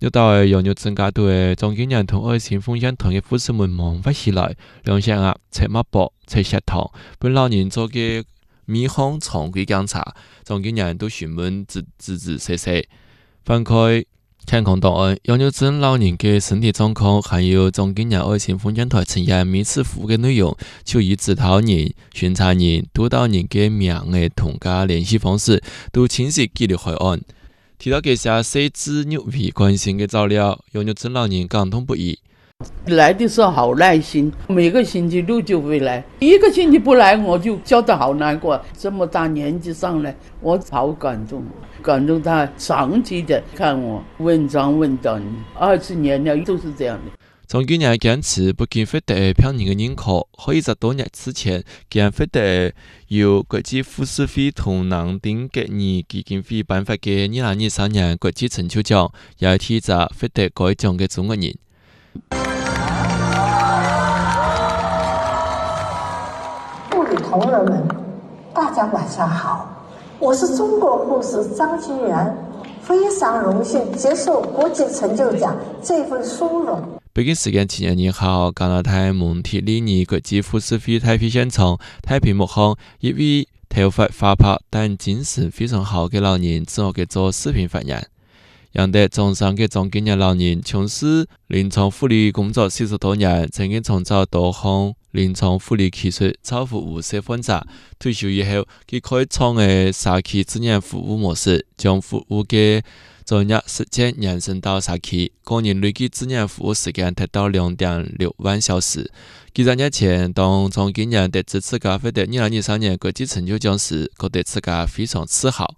有到嘅羊肉增加到嘅中间人同爱心分享团嘅护士们忙发起来，两箱鸭、赤马煲、赤石糖，本老人做嘅米烘常规检查，中间人都询问仔细细，翻开健康档案，羊肉症老人嘅身体状况，还有中间人爱心分享团呈现每次服务嘅内容，就以指导人、巡查人、督导人嘅名嘅同家联系方式，都清晰记录海案。提到这些细致入微关心的照料，羊肉症老人感动不已。 来的时候好耐心，每个星期六就会来，一个星期不来我就觉得好难过。这么大年纪上来，我好感动，感动他长期的看我问长问短，20年了都是这样的。 中间人坚持不仅获得票人的认可，可以在多日之前，竟获得由国际护士会同南丁格尔基金会颁发的2023年国际成就奖，也提在获得该奖的中国人。 护理同仁们，大家晚上好，我是中国护士张金元，非常荣幸接受国际成就奖这份殊荣。 北京时间7月2号，加拿大蒙特利尔国际护士会台北现场，太屏幕上一位头发花白但精神非常好的老人自我嘅做视频发言。让得中上嘅中间人老人从事临床护理工作40多年，曾经创造多项临床护理技术，超乎50患者。退休以后，佢开创嘅社区资源服务模式，将服务嘅专业实践延伸到社区，个人累计资源服务时间达到2.6万小时。几日前，当中间人得知自家获得2023年国际成就奖时，觉得自家非常自豪。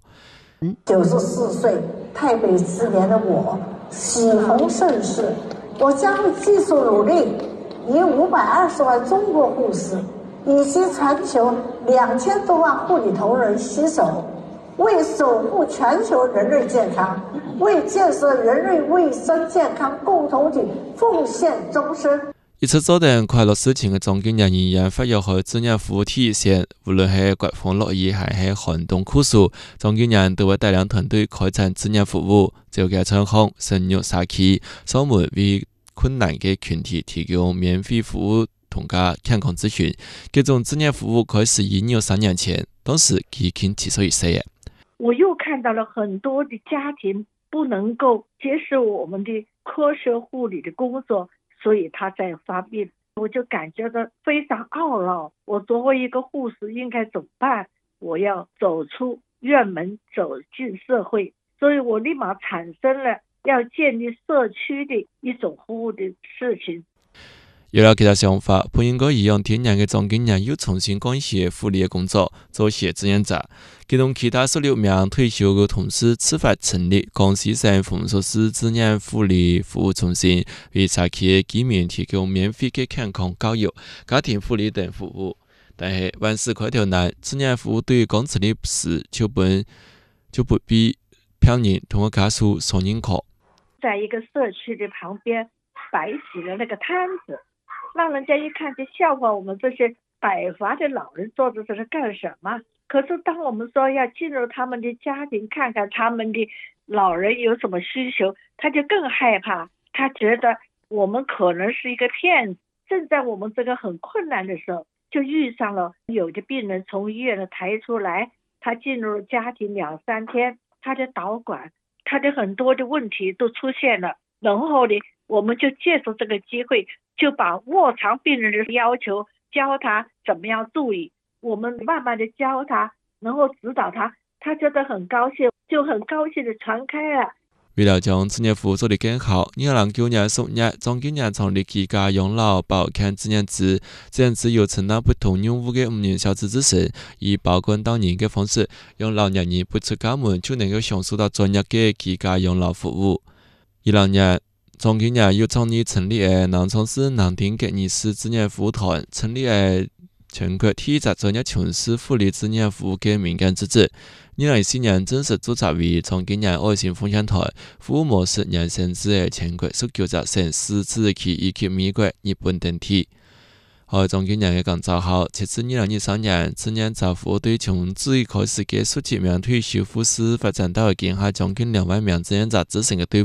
94岁太北之年的我喜逢盛世，我将会继续努力，以520万中国护士以及全球2000多万护理同仁携手，为守护全球人类健康，为建设人类卫生健康共同体奉献终身。 一直做点快乐事情的中间人仍然发挥好资源服务体现，无论是刮风落雨还是寒冬酷暑，中间人都会带领团队开展资源服务，召集厂商、深入社区，上门为困难的群体提供免费服务同加健康咨询。这种资源服务开始于3年前，当时已经70岁以上的。 我又看到了很多的家庭不能够接受我们的科学护理的工作，所以他在发病，我就感觉到非常懊恼。我作为一个护士应该怎么办？我要走出院门，走进社会，所以我立马产生了要建立社区的一种服务的事情。 有了其他想法，不应该一样天然的中间人又重新干涉护理的工作，做些志愿者。其中其他16名退休的同事自发成立江西省丰硕市志愿护理服务中心，为社区的居民提供免费的健康教育、家庭护理等服务。但是万事开头难，志愿服务对于刚成立时就不必票人同个家属所认可。 在一个社区的旁边摆起了那个摊子，让人家一看就笑话我们这些百发的老人坐在这是干什么。可是当我们说要进入他们的家庭，看看他们的老人有什么需求，他就更害怕，他觉得我们可能是一个骗子。正在我们这个很困难的时候，就遇上了有的病人从医院的抬出来，他进入了家庭2、3天，他的导管，他的很多的问题都出现了。然后呢，我们就借助这个机会，就把卧床病人的要求教他怎么样注意，我们慢慢的教他，然后指导他，他觉得很高兴，就很高兴的传开了。 为了将志愿服务做得更好，2009年10月，中间人创立居家养老保险志愿制，志愿制由承担不同任务的5人小组组成，以包管当年的方式，让老年人不出家门就能够享受到专业的居家养老服务。20年，中间人又成立南昌市南丁格尔市志愿服务团，成立全国第一个专业从事护理志愿服务的民间组织。2014年正式注册为中间人爱心分享团，服务模式延伸至全国19个省市自治区以及美国、日本等地。在中间人的工作后，截至2023年，志愿者服务队从最开始的数10名退休护士发展到今下将近2万名志愿者组成的队伍。